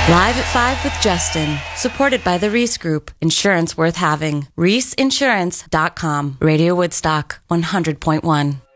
Live at 5 with Justin. Supported by the Reese Group. Insurance worth having. ReeseInsurance.com. Radio Woodstock 100.1.